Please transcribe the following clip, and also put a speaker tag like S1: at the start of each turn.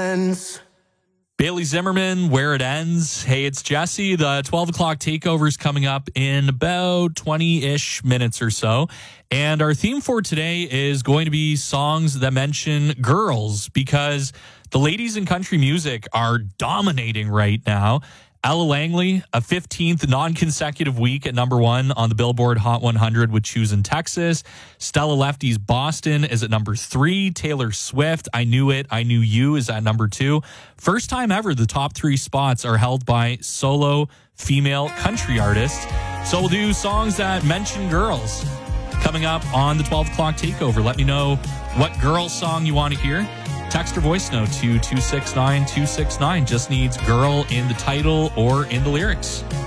S1: ends.
S2: Bailey Zimmerman, Where It Ends. Hey, it's Jesse. The 12 o'clock takeover is coming up in about 20-ish minutes or so. And our theme for today is going to be songs that mention girls, because the ladies in country music are dominating right now. Ella Langley, a 15th non-consecutive week at number one on the Billboard Hot 100 with Choosing Texas. Stella Lefty's Boston is at number 3. Taylor Swift, I Knew It, I Knew You is at number 2. First time ever, the top 3 spots are held by solo female country artists. So we'll do songs that mention girls coming up on the 12 o'clock takeover. Let me know what girl song you want to hear. Text or voice note to 269-269. Just needs girl in the title or in the lyrics.